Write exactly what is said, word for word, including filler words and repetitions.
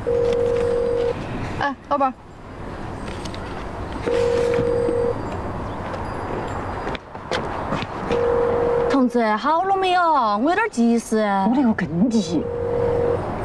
哎，老板。 同志，好了没有？我有点急事。 我那个更急。